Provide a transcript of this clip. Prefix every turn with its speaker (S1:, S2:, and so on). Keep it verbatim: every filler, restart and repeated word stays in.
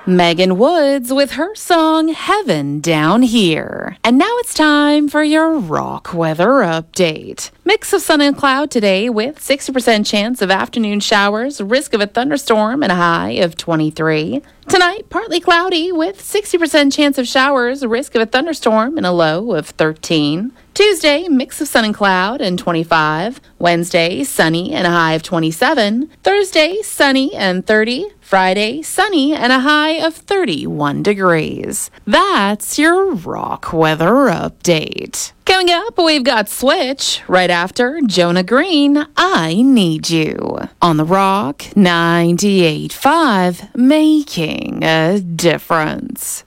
S1: Megan Woods with her song Heaven Down Here. And now it's time for your rock weather update. Mix of sun and cloud today with sixty percent chance of afternoon showers, risk of a thunderstorm and a high of twenty-three. Tonight, partly cloudy with sixty percent chance of showers, risk of a thunderstorm and a low of thirteen. Tuesday, mix of sun and cloud and twenty-five. Wednesday, sunny and a high of twenty-seven. Thursday, sunny and thirty. Friday, sunny and a high of thirty-one degrees. That's your rock weather update. Coming up, we've got Switch right after Jonah Green, I Need You. On the Rock ninety-eight point five, making a difference.